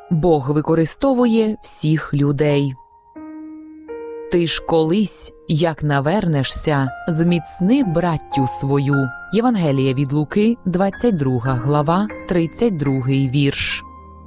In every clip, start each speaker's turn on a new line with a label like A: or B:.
A: Бог використовує всіх людей. Ти ж колись, як навернешся, зміцни браттю свою. Євангеліє від Луки, 22 глава, 32 вірш.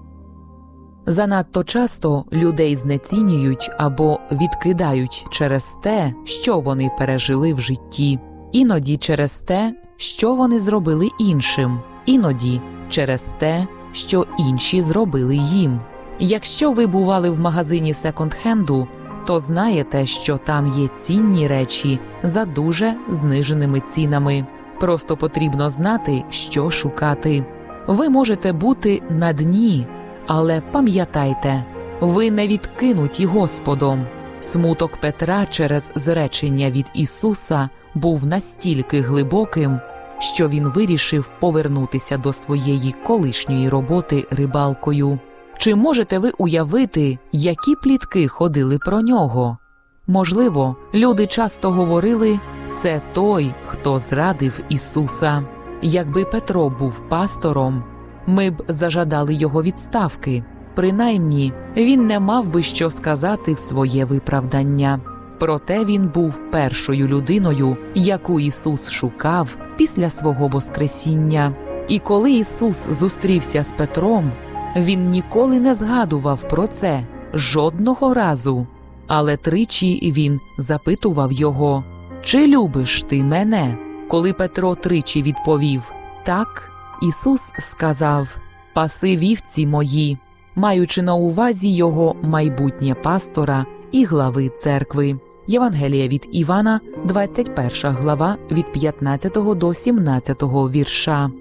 A: Занадто часто людей знецінюють або відкидають через те, що вони пережили в житті. Іноді через те, що вони зробили іншим. Іноді через те, що інші зробили їм. Якщо ви бували в магазині секонд-хенду, то знаєте, що там є цінні речі за дуже зниженими цінами. Просто потрібно знати, що шукати. Ви можете бути на дні, але пам'ятайте, ви не відкинуті Господом. Смуток Петра через зречення від Ісуса був настільки глибоким, що він вирішив повернутися до своєї колишньої роботи рибалкою. Чи можете ви уявити, які плітки ходили про нього? Можливо, люди часто говорили, це той, хто зрадив Ісуса. Якби Петро був пастором, ми б зажадали його відставки. Принаймні, він не мав би що сказати в своє виправдання. Проте він був першою людиною, яку Ісус шукав після свого Воскресіння. І коли Ісус зустрівся з Петром, він ніколи не згадував про це, жодного разу. Але тричі він запитував його, «Чи любиш ти мене?» Коли Петро тричі відповів «Так», Ісус сказав «Паси вівці мої», маючи на увазі його майбутнє пастора і глави церкви. Євангеліє від Івана, 21 глава, від 15 до 17 вірша.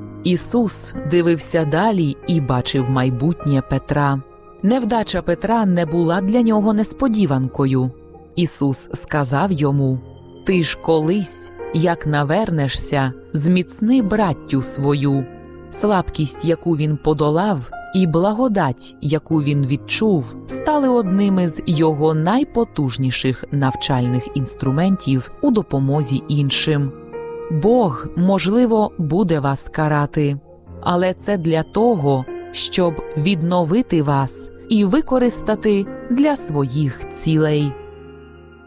A: Ісус дивився далі і бачив майбутнє Петра. Невдача Петра не була для нього несподіванкою. Ісус сказав йому, «Ти ж колись, як навернешся, зміцни браттю свою». Слабкість, яку він подолав, і благодать, яку він відчув, стали одними з його найпотужніших навчальних інструментів у допомозі іншим. Бог, можливо, буде вас карати, але це для того, щоб відновити вас і використати для своїх цілей.